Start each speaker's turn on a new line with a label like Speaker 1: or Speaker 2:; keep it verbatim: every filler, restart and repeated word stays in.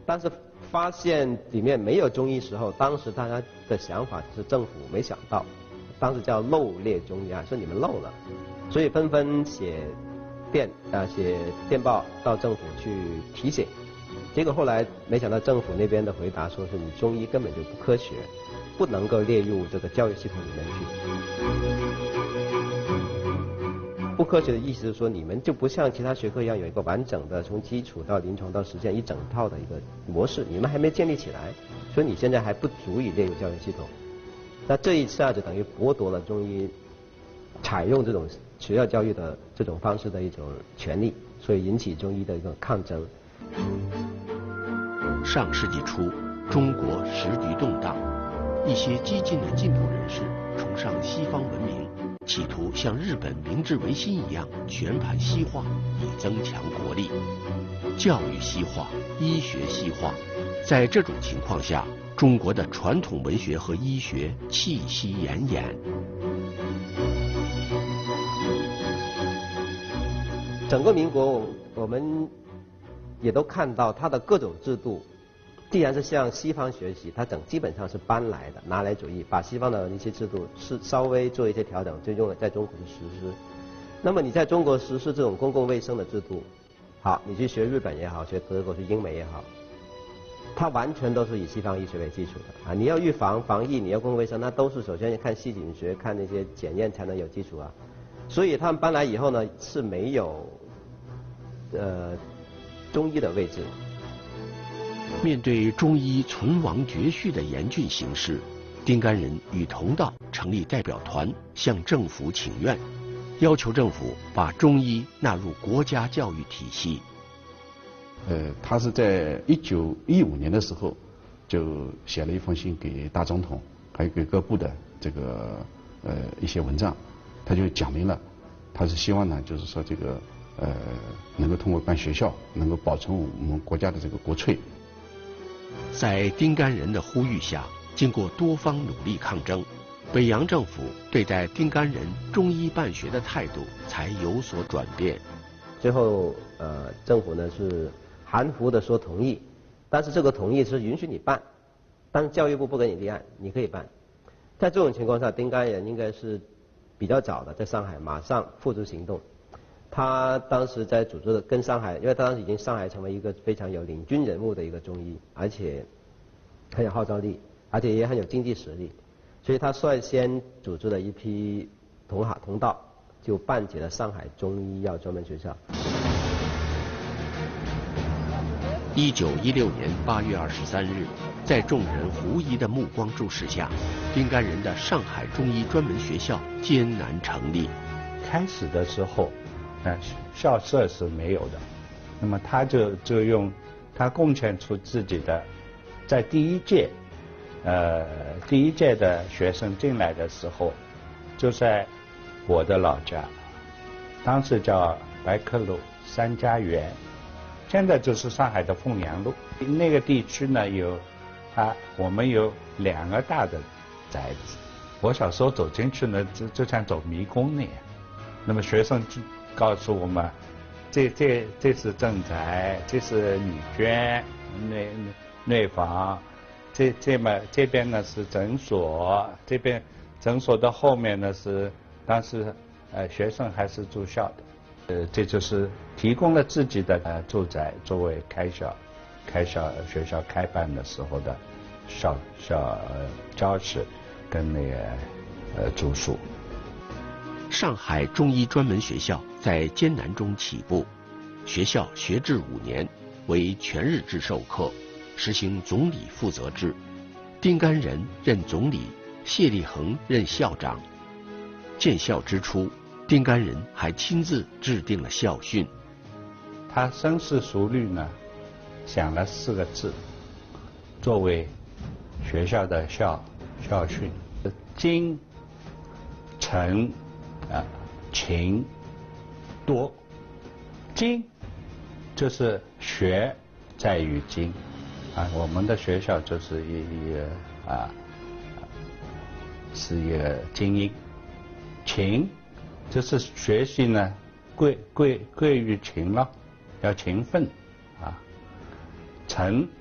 Speaker 1: 但是发现里面没有中医时候，当时大家的想法是政府没想到，当时叫漏列中医啊，说你们漏了，所以纷纷写电啊写电报到政府去提醒。结果后来没想到政府那边的回答说是你中医根本就不科学，不能够列入这个教育系统里面去。不科学的意思是说，你们就不像其他学科一样有一个完整的从基础到临床到实践一整套的一个模式，你们还没建立起来，所以你现在还不足以列入教育系统。那这一下子等于剥夺了中医采用这种学校教育的这种方式的一种权利，所以引起中医的一个抗争。
Speaker 2: 上世纪初，中国时局动荡，一些激进的进步人士崇尚西方文明，企图像日本明治维新一样全盘西化，以增强国力。教育西化，医学西化，在这种情况下，中国的传统文学和医学气息奄奄。
Speaker 1: 整个民国，我们也都看到它的各种制度，既然是向西方学习，它整基本上是搬来的，拿来主义，把西方的一些制度是稍微做一些调整，就用来在中国去实施。那么你在中国实施这种公共卫生的制度，好，你去学日本也好，学德国、学英美也好，它完全都是以西方医学为基础的啊！你要预防、防疫，你要公共卫生，那都是首先看细菌学、看那些检验才能有基础啊。所以他们搬来以后呢，是没有呃中医的位置。
Speaker 2: 面对中医存亡绝续的严峻形势，丁甘仁与同道成立代表团，向政府请愿，要求政府把中医纳入国家教育体系。
Speaker 3: 呃，他是在一九一五年的时候就写了一封信给大总统，还有给各部的这个呃一些文章，他就讲明了，他是希望呢，就是说这个呃能够通过办学校，能够保存我们国家的这个国粹。
Speaker 2: 在丁甘仁的呼吁下，经过多方努力抗争，北洋政府对待丁甘仁中医办学的态度才有所转变。
Speaker 1: 最后，呃，政府呢是含糊的说同意，但是这个同意是允许你办，但是教育部不给你立案，你可以办。在这种情况下，丁甘仁应该是比较早的在上海马上付诸行动。他当时在组织的跟上海，因为他当时已经上海成为一个非常有领军人物的一个中医，而且很有号召力，而且也很有经济实力，所以他率先组织了一批同行同道，就办起了上海中医药专门学校。
Speaker 2: 一九一六年八月二十三日，在众人狐疑的目光注视下，丁甘仁的上海中医专门学校艰难成立。
Speaker 4: 开始的时候，呃，校舍是没有的，那么他就就用他贡献出自己的，在第一届，呃，第一届的学生进来的时候，就在我的老家，当时叫白客路三家园，现在就是上海的凤阳路那个地区呢，有啊，我们有两个大的宅子，我小时候走进去呢，就就像走迷宫那样。那么学生就告诉我们，这这这是正宅，这是女眷内内房，这这么这边呢是诊所，这边诊所的后面呢是当时呃学生还是住校的，呃这就是提供了自己的呃住宅作为开校开校学校开办的时候的校校呃教室跟那个呃住宿。
Speaker 2: 上海中医专门学校在艰难中起步，学校学制五年，为全日制授课，实行总理负责制。丁甘仁任总理，谢立恒任校长。建校之初，丁甘仁还亲自制定了校训。
Speaker 4: 他深思熟虑呢，想了四个字，作为学校的校校训：精、诚、啊，勤、多。精就是学在于精啊，我们的学校就是一一个啊，是一个精英。勤就是学习呢，贵贵贵于勤劳，要勤奋啊。诚